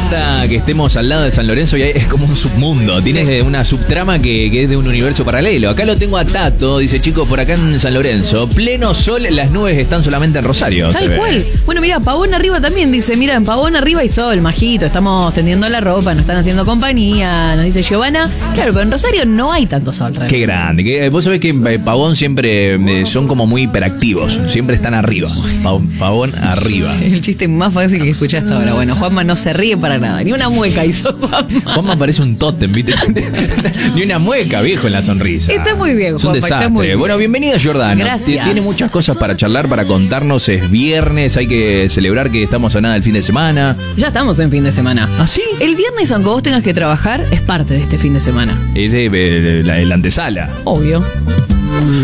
encanta que estemos al lado de San Lorenzo y es como un submundo. Tienes una subtrama que es de un universo paralelo. Acá lo tengo a Tato, dice, chicos, por acá en San Lorenzo, pleno sol, las nubes están solamente en Rosario. Tal cual. Bueno, mira, Pavón arriba también dice, mira, en Pavón arriba hay sol, majito, estamos tendiendo la ropa, nos están haciendo compañía, nos dice Giovanna. Claro, pero en Rosario no hay tanto sol realmente. Qué grande. Vos sabés que en Pavón siempre son como muy hiperactivos, siempre están arriba. Pavón arriba. El chiste más fácil que escuché hasta ahora. Bueno, Juanma no se ríe para nada, ni una mueca hizo Juanma. Juanma parece un tótem, ¿viste? Ni una mueca, viejo, en la sonrisa. Está muy bien, es un Juanma, desastre. está muy bien. Bueno, bienvenida, Jordana. Gracias. Tiene muchas cosas para charlar, para contarnos. Es viernes, hay que celebrar que estamos a nada del fin de semana. Ya estamos en fin de semana. ¿Ah, sí? El viernes, aunque vos tengas que trabajar, es parte de este fin de semana. Es la antesala. Obvio.